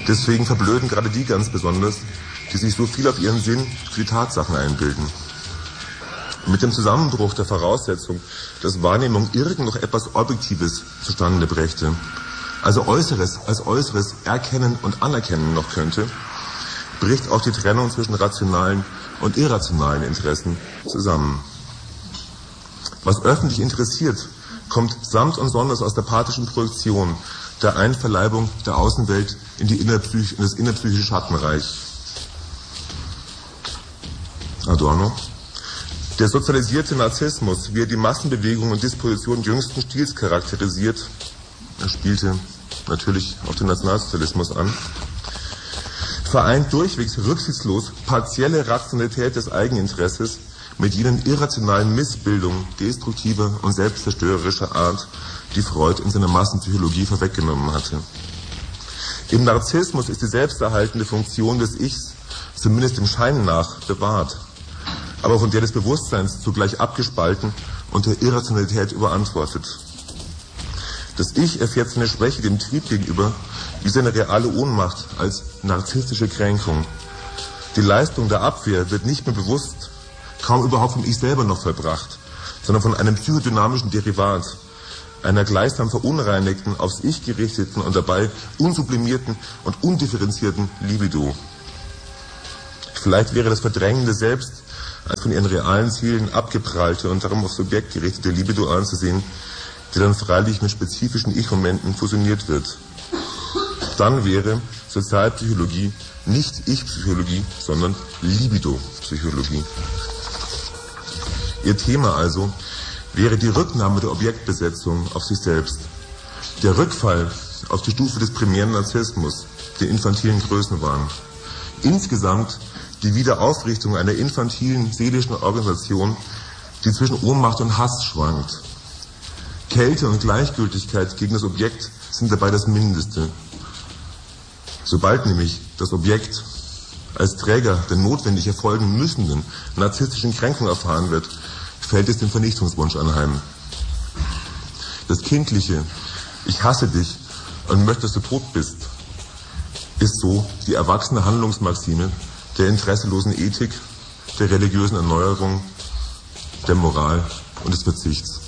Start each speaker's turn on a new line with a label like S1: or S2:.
S1: Deswegen verblöden gerade die ganz besonders, die sich so viel auf ihren Sinn für die Tatsachen einbilden. Mit dem Zusammenbruch der Voraussetzung, dass Wahrnehmung irgend noch etwas Objektives zustande brächte, also Äußeres als Äußeres erkennen und anerkennen noch könnte, bricht auch die Trennung zwischen rationalen und irrationalen Interessen zusammen. Was öffentlich interessiert, kommt samt und sonders aus der pathischen Projektion, der Einverleibung der Außenwelt in das innerpsychische Schattenreich. Adorno. Der sozialisierte Narzissmus, wie er die Massenbewegung und Disposition jüngsten Stils charakterisiert, er spielte natürlich auf den Nationalsozialismus an, vereint durchwegs rücksichtslos partielle Rationalität des Eigeninteresses mit jenen irrationalen Missbildungen destruktiver und selbstzerstörerischer Art, die Freud in seiner Massenpsychologie vorweggenommen hatte. Im Narzissmus ist die selbsterhaltende Funktion des Ichs, zumindest dem Schein nach, bewahrt, aber von der des Bewusstseins zugleich abgespalten und der Irrationalität überantwortet. Das Ich erfährt seine Schwäche dem Trieb gegenüber wie seine reale Ohnmacht als narzisstische Kränkung. Die Leistung der Abwehr wird nicht mehr bewusst, kaum überhaupt vom Ich selber noch vollbracht, sondern von einem psychodynamischen Derivat, einer gleichsam verunreinigten, aufs Ich gerichteten und dabei unsublimierten und undifferenzierten Libido. Vielleicht wäre das verdrängende Selbst als von ihren realen Zielen abgeprallte und darum aufs Subjekt gerichtete Libido anzusehen, die dann freilich mit spezifischen Ich-Momenten fusioniert wird. Dann wäre Sozialpsychologie nicht Ich-Psychologie, sondern Libido-Psychologie. Ihr Thema also wäre die Rücknahme der Objektbesetzung auf sich selbst, der Rückfall auf die Stufe des primären Narzissmus, den infantilen Größenwahn. Insgesamt die Wiederaufrichtung einer infantilen seelischen Organisation, die zwischen Ohnmacht und Hass schwankt. Kälte und Gleichgültigkeit gegen das Objekt sind dabei das Mindeste. Sobald nämlich das Objekt als Träger der notwendig erfolgen müssenden narzisstischen Kränkung erfahren wird, fällt es dem Vernichtungswunsch anheim. Das kindliche Ich hasse dich und möchte, dass du tot bist, ist so die erwachsene Handlungsmaxime der interesselosen Ethik, der religiösen Erneuerung, der Moral und des Verzichts.